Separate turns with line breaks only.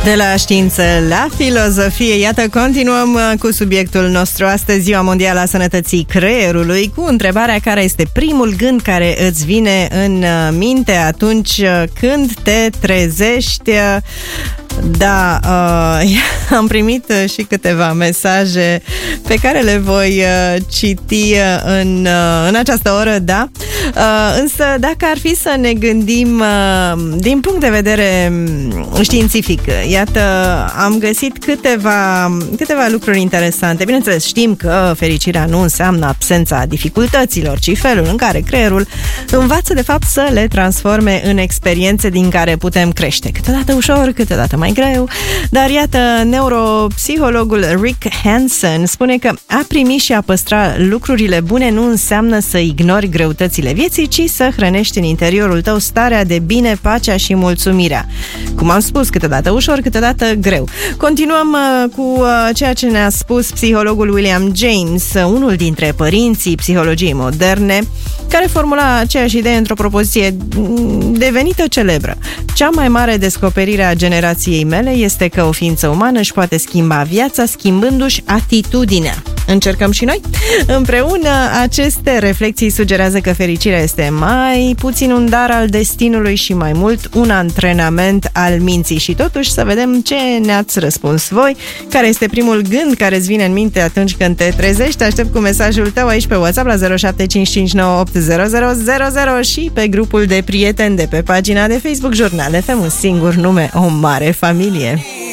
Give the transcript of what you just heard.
De la știință la filozofie, iată, continuăm cu subiectul nostru astăzi, Ziua Mondială a Sănătății Creierului, cu întrebarea: care este primul gând care îți vine în minte atunci când te trezești? Da, am primit și câteva mesaje pe care le voi citi în această oră, da? Însă, dacă ar fi să ne gândim din punct de vedere științific, iată, am găsit câteva lucruri interesante. Bineînțeles, știm că fericirea nu înseamnă absența dificultăților, ci felul în care creierul învață, de fapt, să le transforme în experiențe din care putem crește. Câteodată ușor, câteodată mai greu, dar iată, neuropsihologul Rick Hansen spune că a primi și a păstra lucrurile bune nu înseamnă să ignori greutățile vieții, ci să hrănești în interiorul tău starea de bine, pacea și mulțumirea. Cum am spus, câteodată ușor, câteodată greu. Continuăm cu ceea ce ne-a spus psihologul William James, unul dintre părinții psihologiei moderne, care formula aceeași idee într-o propoziție devenită celebră. Cea mai mare descoperire a generației mele este că o ființă umană își poate schimba viața schimbându-și atitudinea. Încercăm și noi? Împreună, aceste reflexii sugerează că fericirea este mai puțin un dar al destinului și mai mult un antrenament al minții. Și totuși, să vedem ce ne-ați răspuns voi, care este primul gând care îți vine în minte atunci când te trezești. Aștept cu mesajul tău aici pe WhatsApp la 0755980000 și pe grupul de prieteni de pe pagina de Facebook Jurnal FM, un singur nume, o mare familie.